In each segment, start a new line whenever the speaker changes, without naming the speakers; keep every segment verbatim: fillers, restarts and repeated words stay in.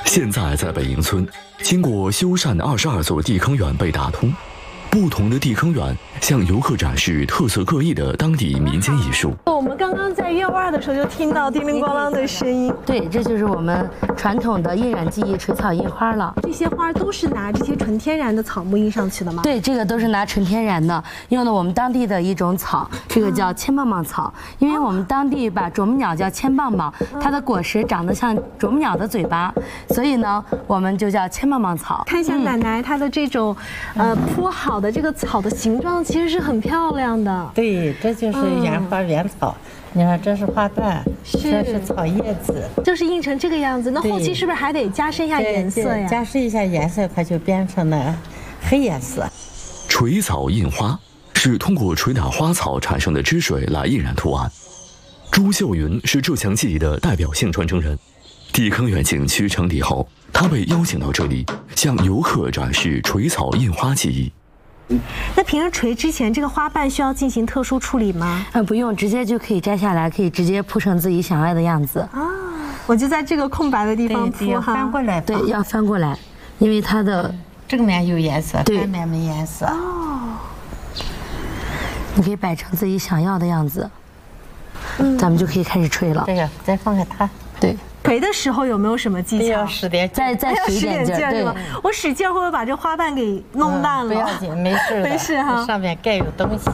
现在在北营村，经过修缮的二十二座地坑园被打通，不同的地坑园向游客展示特色各异的当地民间艺术。
我们刚刚在院外的时候就听到叮铃咣啷的声音。
对，这就是我们传统的印染技艺垂草印花了。
这些花都是拿这些纯天然的草木印上去的吗？
对，这个都是拿纯天然的，用的我们当地的一种草，这个叫千棒棒草。因为我们当地把啄木鸟叫千棒棒，它的果实长得像啄木鸟的嘴巴，所以呢，我们就叫千棒棒草。
看一下奶奶她的这种，呃，铺好的这个草的形状，其实是很漂亮的。
对，这就是原花原草。你看，这是花瓣，这是草叶子，
就是印成这个样子。那后期是不是还得加深一下颜色呀？
加深一下颜色，它就变成了黑颜色。
垂草印花是通过捶打花草产生的汁水来印染图案。朱秀云是这项技艺的代表性传承人。地坑园景区成立后，他被邀请到这里，向游客展示垂草印花技艺。
那平时垂之前，这个花瓣需要进行特殊处理吗？
嗯，不用，直接就可以摘下来，可以直接铺成自己想要的样子。
啊，我就在这个空白的地方铺哈，
翻过来，
对，要翻过来，因为它的
正面有颜色，
对，
反面没颜色。
哦，
你可以摆成自己想要的样子，嗯，咱们就可以开始吹了。
这个再放开它，
对。
捶的时候有没有什么技巧？
使点，
再再使一点劲儿，对。
我使劲会不会把这花瓣给弄烂了？
不要紧，没事
没事哈。
上面盖有东西。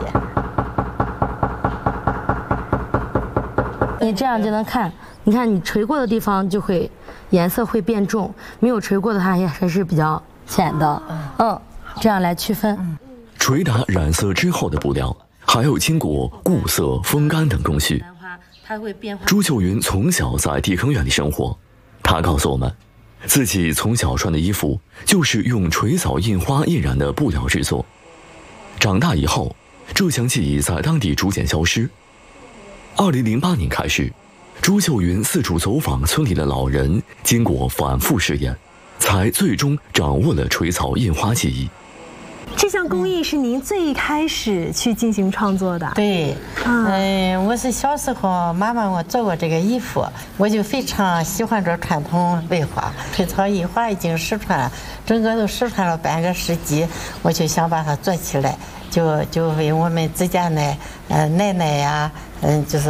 你这样就能看，你看你捶过的地方就会颜色会变重，没有捶过的话也还是比较浅的。嗯，这样来区分。
捶打染色之后的布料，还要经过固色、风干等工序。
它会变化。
朱秀云从小在地坑园里生活，她告诉我们，自己从小穿的衣服就是用垂草印花印染的布料制作。长大以后，这项技艺在当地逐渐消失。二零零八年开始，朱秀云四处走访村里的老人，经过反复试验，才最终掌握了垂草印花技艺。
这项工艺是您最开始去进行创作的？
对，嗯、呃，我是小时候妈妈我做过这个衣服，我就非常喜欢这传统文化。垂草印花已经失传了，整个都失传了半个世纪，我就想把它做起来，就就为我们自家的呃奶奶呀，嗯，就是。